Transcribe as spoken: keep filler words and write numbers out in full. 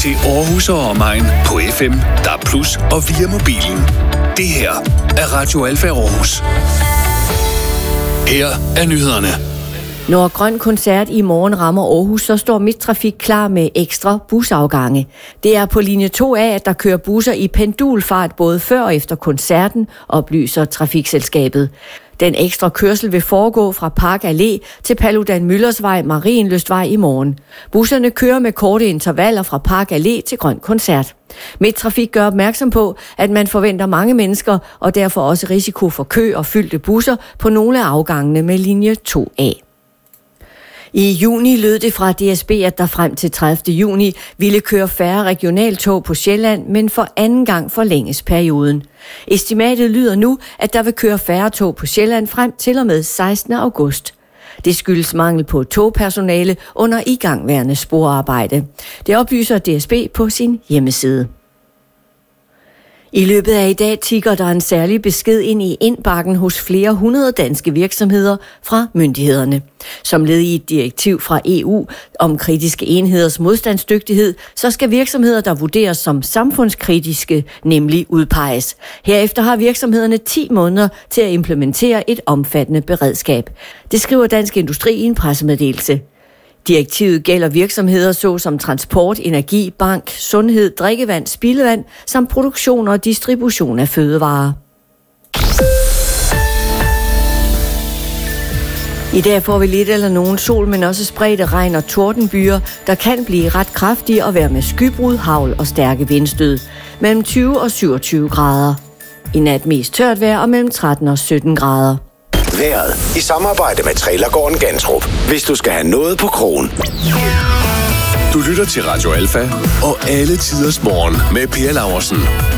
til Aarhus og omegn på F M, D A B plus, og via mobilen. Det her er Radio Alfa Aarhus. Her er nyhederne. Når Grøn Koncert i morgen rammer Aarhus, så står Midttrafik klar med ekstra busafgange. Det er på linje to A, at der kører busser i pendulfart både før og efter koncerten, oplyser Trafikselskabet. Den ekstra kørsel vil foregå fra Park Allé til Paludan Møllersvej, Marienlystvej i morgen. Busserne kører med korte intervaller fra Park Allé til Grøn Koncert. Midttrafik gør opmærksom på, at man forventer mange mennesker, og derfor også risiko for kø og fyldte busser på nogle af afgangene med linje to A. I juni lød det fra D S B, at der frem til tredivte juni ville køre færre regionaltog på Sjælland, men for anden gang forlænges perioden. Estimatet lyder nu, at der vil køre færre tog på Sjælland frem til og med sekstende august. Det skyldes mangel på togpersonale under igangværende sporarbejde. Det oplyser D S B på sin hjemmeside. I løbet af i dag tikker der en særlig besked ind i indbakken hos flere hundrede danske virksomheder fra myndighederne. Som led i et direktiv fra E U om kritiske enheders modstandsdygtighed, så skal virksomheder, der vurderes som samfundskritiske, nemlig udpeges. Herefter har virksomhederne ti måneder til at implementere et omfattende beredskab. Det skriver Dansk Industri i en pressemeddelelse. Direktivet gælder virksomheder såsom transport, energi, bank, sundhed, drikkevand, spildevand samt produktion og distribution af fødevarer. I dag får vi lidt eller nogen sol, men også spredte regn og tordenbyer, der kan blive ret kraftige og være med skybrud, hagl og stærke vindstød. Mellem tyve og syvogtyve grader. I nat mest tørt vejr og mellem tretten og sytten grader. Vejret i samarbejde med Trailergården Gantrup. Hvis du skal have noget på krogen. Du lytter til Radio Alfa og alle tiders morgen med Per Laursen.